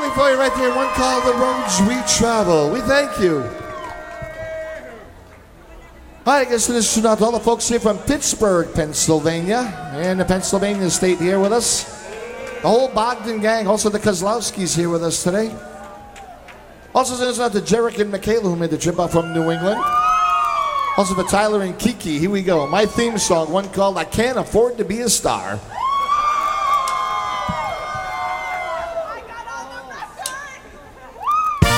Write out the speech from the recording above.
playing for you right there. One called The Roads We Travel. We thank you. All right, I guess this is out to all the folks here from Pittsburgh, Pennsylvania, and the Pennsylvania State here with us. The whole Bogdan gang, also the Kozlowskis here with us today. Also, this is out to Jarek and Michaela who made the trip out from New England. Also for Tyler and Kiki, here we go. My theme song, one called I Can't Afford to Be a Star.